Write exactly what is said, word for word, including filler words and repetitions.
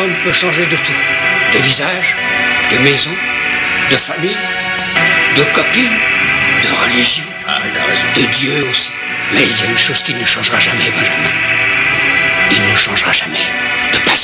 homme peut changer de tout. De visage, de maison, de famille, de copine, de religion. Ah, il a raison. De Dieu aussi. Mais il y a une chose qui ne changera jamais, Benjamin. Il ne changera jamais.